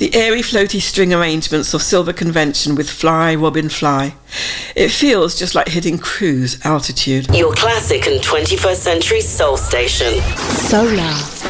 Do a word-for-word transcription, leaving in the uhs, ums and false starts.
the airy floaty string arrangements of Silver Convention with Fly, Robin, Fly. It feels just like hitting cruise altitude. Your classic and twenty-first century soul station. Solar.